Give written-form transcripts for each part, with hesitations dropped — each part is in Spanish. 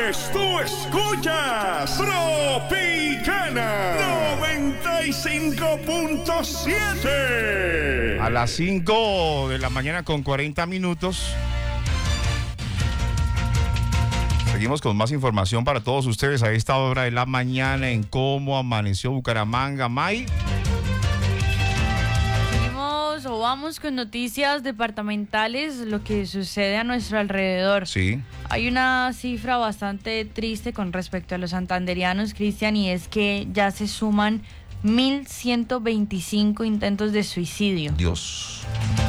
Tú escuchas Tropicana 95.7. A las 5 de la mañana con 40 minutos. Seguimos con más información para todos ustedes a esta hora de la mañana en cómo amaneció Bucaramanga. May. Vamos con noticias departamentales, lo que sucede a nuestro alrededor. Sí. Hay una cifra bastante triste con respecto a los santanderianos, Cristian, y es que ya se suman 1.125 intentos de suicidio. Dios.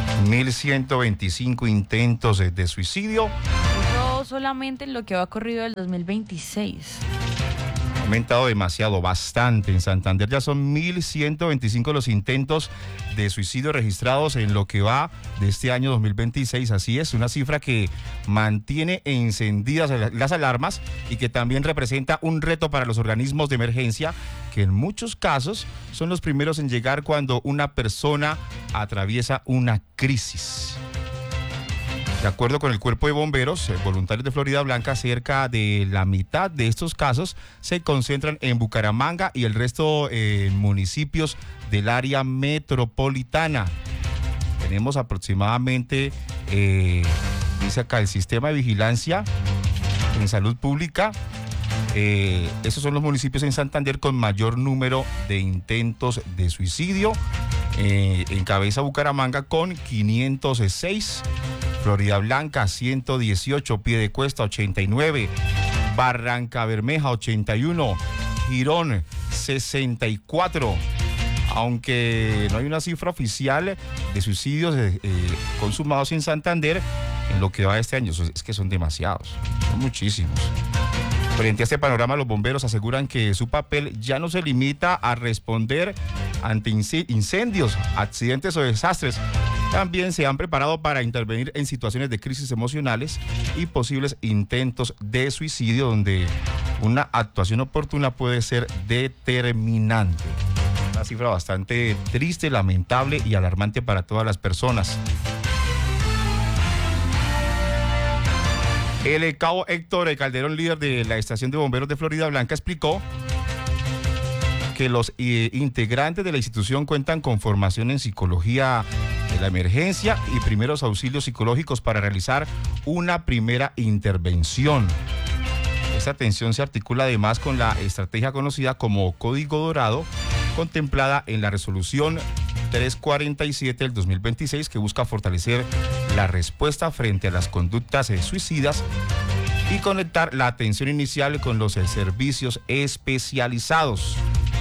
1.125 intentos de suicidio. Eso solamente en lo que va corrido del 2026. Ha aumentado demasiado, bastante. En Santander ya son 1.125 los intentos de suicidio registrados en lo que va de este año 2026. Así es, una cifra que mantiene encendidas las alarmas y que también representa un reto para los organismos de emergencia, que en muchos casos son los primeros en llegar cuando una persona atraviesa una crisis. De acuerdo con el Cuerpo de Bomberos Voluntarios de Florida Blanca, cerca de la mitad de estos casos se concentran en Bucaramanga y el resto en municipios del área metropolitana. Tenemos aproximadamente, dice acá, el sistema de vigilancia en salud pública. Esos son los municipios en Santander con mayor número de intentos de suicidio. Encabeza Bucaramanga con 506. Florida Blanca 118, Piedecuesta 89, Barranca Bermeja 81, Girón 64. Aunque no hay una cifra oficial de suicidios consumados en Santander en lo que va de este año, es que son demasiados, son muchísimos. Frente a este panorama, los bomberos aseguran que su papel ya no se limita a responder ante incendios, accidentes o desastres. También se han preparado para intervenir en situaciones de crisis emocionales y posibles intentos de suicidio, donde una actuación oportuna puede ser determinante. Una cifra bastante triste, lamentable y alarmante para todas las personas. El cabo Héctor Calderón, líder de la estación de bomberos de Florida Blanca, explicó que los integrantes de la institución cuentan con formación en psicología de la emergencia y primeros auxilios psicológicos para realizar una primera intervención. Esta atención se articula además con la estrategia conocida como Código Dorado, contemplada en la resolución 347 del 2026, que busca fortalecer la respuesta frente a las conductas suicidas y conectar la atención inicial con los servicios especializados.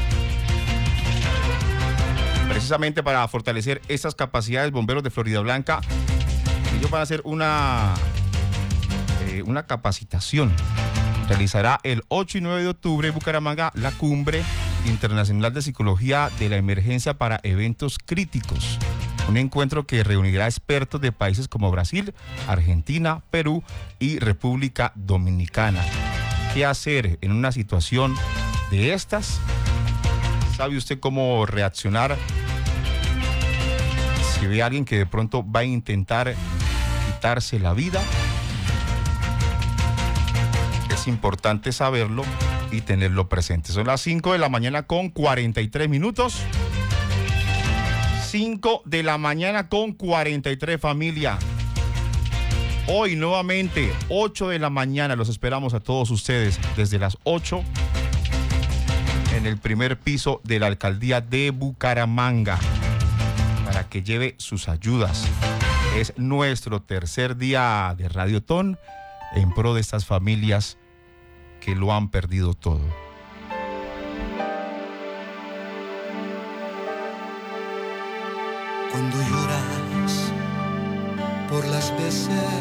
Precisamente para fortalecer estas capacidades, Bomberos de Florida Blanca, ellos van a hacer una capacitación. Realizará el 8 y 9 de octubre en Bucaramanga la Cumbre Internacional de Psicología de la Emergencia para Eventos Críticos. Un encuentro que reunirá expertos de países como Brasil, Argentina, Perú y República Dominicana. ¿Qué hacer en una situación de estas? ¿Sabe usted cómo reaccionar si ve a alguien que de pronto va a intentar quitarse la vida? Es importante saberlo y tenerlo presente. Son las 5 de la mañana con 43 minutos. 5 de la mañana con 43, familia. Hoy nuevamente, 8 de la mañana, los esperamos a todos ustedes desde las 8 en el primer piso de la alcaldía de Bucaramanga para que lleve sus ayudas. Es nuestro tercer día de Radiotón en pro de estas familias que lo han perdido todo. Cuando lloras por las veces